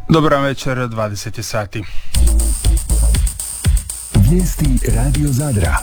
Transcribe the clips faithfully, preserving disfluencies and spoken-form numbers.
Dobar večer, dvadeset je sati. Vijesti Radio Zadra.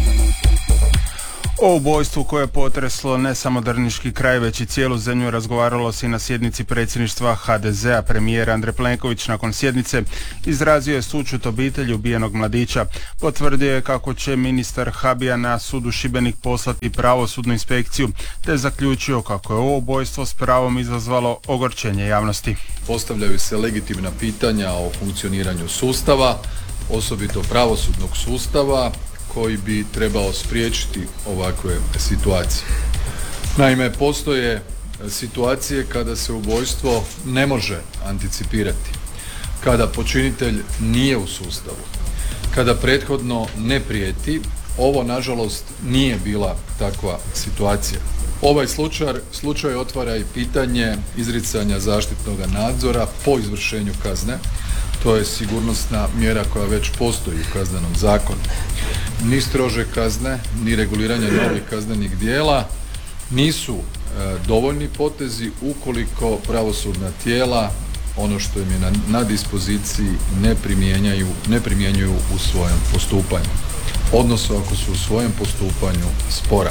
O ubojstvu koje je potreslo ne samo drniški kraj, već i cijelu zemlju razgovaralo se i na sjednici predsjedništva ha de zea. Premijer Andrej Plenković nakon sjednice izrazio je sućut obitelji ubijenog mladića. Potvrdio je kako će ministar Habija na sudu Šibenik poslati pravosudnu inspekciju, te zaključio kako je ovo ubojstvo s pravom izazvalo ogorčenje javnosti. Postavljaju se legitimna pitanja o funkcioniranju sustava, osobito pravosudnog sustava, koji bi trebao spriječiti ovakve situacije. Naime, postoje situacije kada se ubojstvo ne može anticipirati, kada počinitelj nije u sustavu, kada prethodno ne prijeti. Ovo, nažalost, nije bila takva situacija. Ovaj slučaj, slučaj otvara i pitanje izricanja zaštitnog nadzora po izvršenju kazne. To je sigurnosna mjera koja već postoji u Kaznenom zakonu. Ni strože kazne, ni reguliranje novih kaznenih dijela nisu e, dovoljni potezi ukoliko pravosudna tijela ono što im je na, na dispoziciji ne primjenjaju, ne primjenjuju u svojem postupanju. Odnosno ako su u svojem postupanju spora.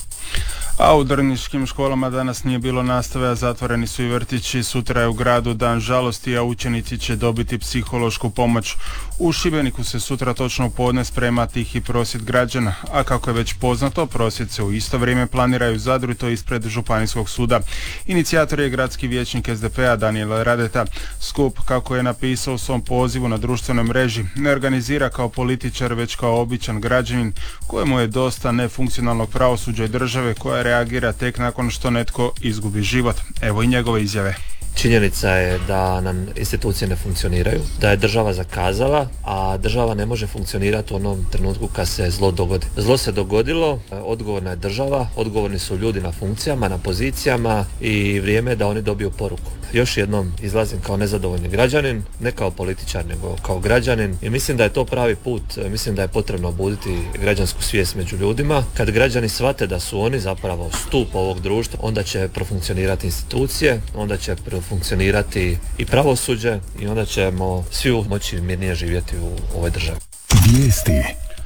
A u drniškim školama danas nije bilo nastave, a zatvoreni su i vrtići. Sutra je u gradu dan žalosti, a učenici će dobiti psihološku pomoć. U Šibeniku se sutra točno u podne sprema tihi prosvjed građana, a kako je već poznato, prosvjed se u isto vrijeme planiraju u Zadru i to ispred Županijskog suda. Inicijator je gradski vijećnik es de pe-a Danijel Radeta. Skup, kako je napisao u svom pozivu na društvenoj mreži, ne organizira kao političar, već kao običan građanin kojemu je dosta nefunkcionalnog pravosuđa i države koja reagira tek nakon što netko izgubi život. Evo i njegove izjave. Činjenica je da nam institucije ne funkcioniraju, da je država zakazala, a država ne može funkcionirati u onom trenutku kad se zlo dogodi. Zlo se dogodilo, odgovorna je država, odgovorni su ljudi na funkcijama, na pozicijama i vrijeme je da oni dobiju poruku. Još jednom izlazim kao nezadovoljni građanin, ne kao političar, nego kao građanin i mislim da je to pravi put. Mislim da je potrebno obuditi građansku svijest među ljudima. Kad građani shvate da su oni zapravo stup ovog društva, onda će profunkcionirati institucije, onda će funkcionirati i pravosuđe i onda ćemo svi moći mirnije živjeti u ovoj državi. Vijesti.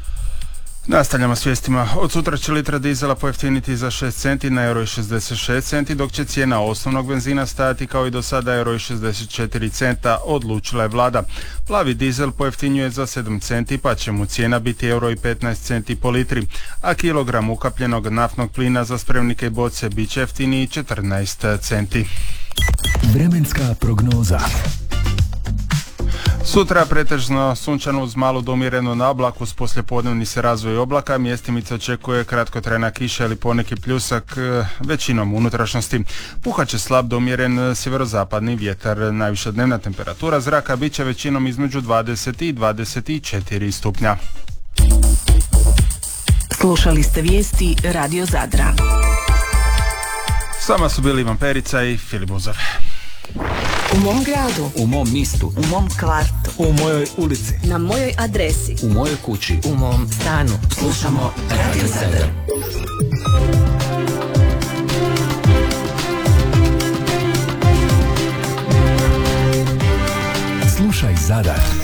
Nastavljamo s vijestima. Od sutra će litra dizela pojeftiniti za šest centi na euro i šezdeset šest centi, dok će cijena osnovnog benzina stajati kao i do sada euro i šezdeset četiri centa, odlučila je vlada. Plavi dizel pojeftinjuje za sedam centi, pa će mu cijena biti euro i petnaest centi po litri, a kilogram ukapljenog naftnog plina za spremnike i boce bit će jeftiniji četrnaest centi. Vremenska prognoza. Sutra pretežno sunčano uz malu do umjerenu na oblaku, s poslijepodnevni se razvoj oblaka, mjestimice očekuje kratkotrajna kiša ili poneki pljusak, većinom unutrašnjosti. Puhat će slab do umjeren sjeverozapadni vjetar. Najviša dnevna temperatura zraka bit će većinom između dvadeset i dvadeset četiri stupnja. Slušali ste vijesti Radio Zadra. Sama su bili Ivan Perica i Filip Buzov. U mom gradu, u mom mistu, u mom kvartu, u mojoj ulici, na mojoj adresi, u mojoj kući, u mom stanu. Slušamo Radio Zadar. Slušaj Zadar.